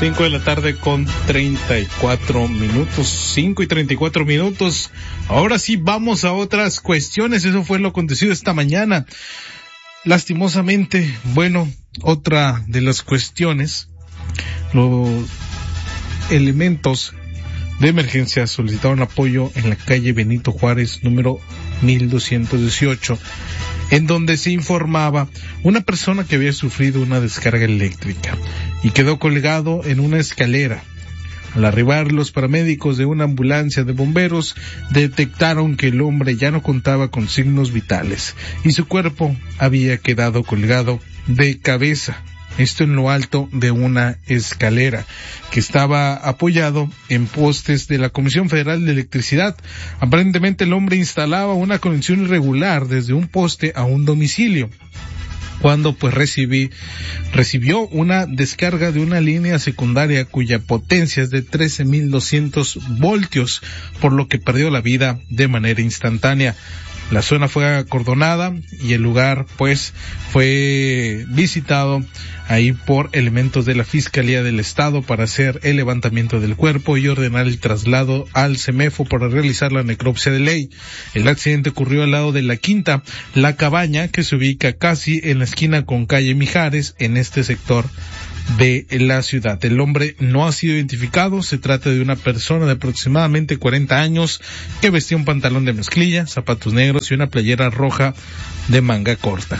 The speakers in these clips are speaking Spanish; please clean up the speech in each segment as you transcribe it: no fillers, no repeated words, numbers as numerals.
5 de la tarde con 34 minutos, 5 y 34 minutos. Ahora sí vamos a otras cuestiones. Eso fue lo acontecido esta mañana. Lastimosamente, otra de las cuestiones, los elementos de emergencia solicitaron apoyo en la calle Benito Juárez, número 1218, en donde se informaba una persona que había sufrido una descarga eléctrica y quedó colgado en una escalera. Al arribar los paramédicos de una ambulancia de bomberos detectaron que el hombre ya no contaba con signos vitales y su cuerpo había quedado colgado de cabeza. Esto en lo alto de una escalera que estaba apoyado en postes de la Comisión Federal de Electricidad. Aparentemente el hombre instalaba una conexión irregular desde un poste a un domicilio, cuando recibió una descarga de una línea secundaria cuya potencia es de 13.200 voltios, por lo que perdió la vida de manera instantánea. La zona fue acordonada y el lugar fue visitado ahí por elementos de la Fiscalía del Estado para hacer el levantamiento del cuerpo y ordenar el traslado al CEMEFO para realizar la necropsia de ley. El accidente ocurrió al lado de la Quinta La Cabaña, que se ubica casi en la esquina con calle Mijares, en este sector de la ciudad. El hombre no ha sido identificado. Se trata de una persona de aproximadamente 40 años que vestía un pantalón de mezclilla, zapatos negros y una playera roja de manga corta.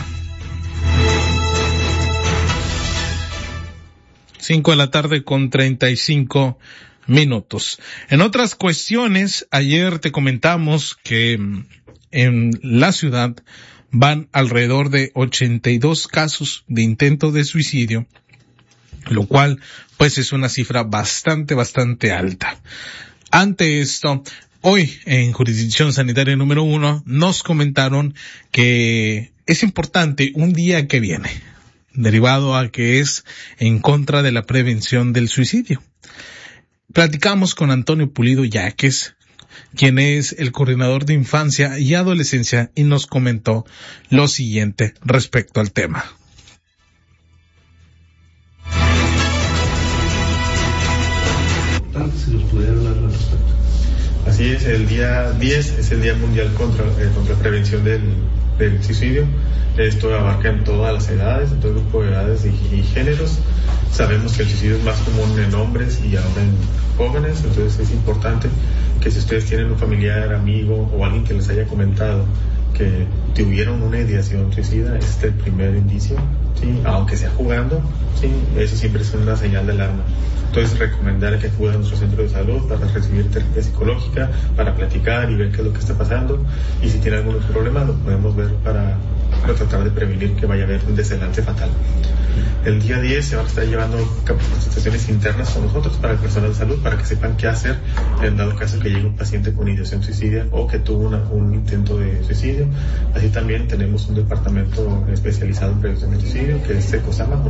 5 de la tarde con 35 minutos. En otras cuestiones, ayer te comentamos que en la ciudad van alrededor de 82 casos de intento de suicidio, lo cual es una cifra bastante alta. Ante esto, hoy en Jurisdicción Sanitaria número 1 nos comentaron que es importante un día que viene, derivado a que es en contra de la prevención del suicidio. Platicamos con Antonio Pulido Yaques, quien es el coordinador de infancia y adolescencia, y nos comentó lo siguiente respecto al tema. Si nos pudiera hablar al respecto. Así es, el día 10 es el Día Mundial contra Prevención del Suicidio. Esto abarca en todas las edades, en todo grupo de edades y géneros. Sabemos que el suicidio es más común en hombres y ahora en jóvenes, entonces es importante que si ustedes tienen un familiar, amigo o alguien que les haya comentado que tuvieron una ideación suicida, este es el primer indicio, ¿sí? Aunque sea jugando, ¿sí? Eso siempre es una señal de alarma. Entonces, recomendar que acudan a nuestro centro de salud para recibir terapia psicológica, para platicar y ver qué es lo que está pasando. Y si tiene algún problema, lo podemos ver para tratar de prevenir que vaya a haber un desenlace fatal. El día 10 se van a estar llevando capacitaciones internas con nosotros para el personal de salud, para que sepan qué hacer en dado caso que llegue un paciente con ideación suicida o que tuvo un intento de suicidio. Así también tenemos un departamento especializado en prevención de suicidio, que es ECOSAMA,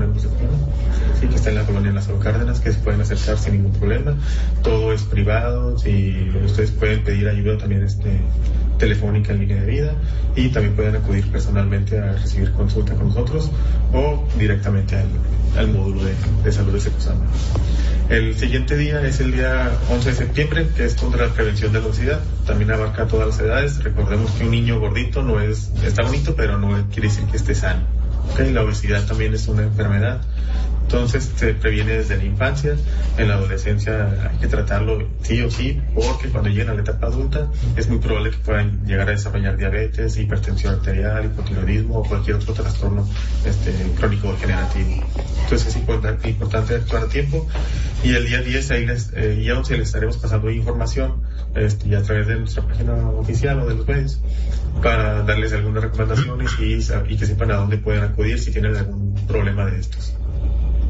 sí, que está en la colonia Lázaro Cárdenas, que se pueden acercar sin ningún problema. Todo es privado, y ustedes pueden pedir ayuda también telefónica en línea de vida, y también pueden acudir personalmente a recibir consulta con nosotros o directamente al módulo de salud de ECOSAMA. El siguiente día es el día 11 de septiembre, que es contra la prevención de la obesidad. También abarca todas las edades. Recordemos que un niño gordito está bonito, pero no quiere decir que esté sano. ¿Okay? La obesidad también es una enfermedad. Entonces se previene desde la infancia. En la adolescencia hay que tratarlo sí o sí, porque cuando lleguen a la etapa adulta es muy probable que puedan llegar a desarrollar diabetes, hipertensión arterial, hipotiroidismo o cualquier otro trastorno crónico degenerativo. Entonces es importante actuar a tiempo. Y el día 10 y 11 les estaremos pasando información y a través de nuestra página oficial o de los medios para darles algunas recomendaciones y que sepan a dónde pueden acudir si tienen algún problema de estos.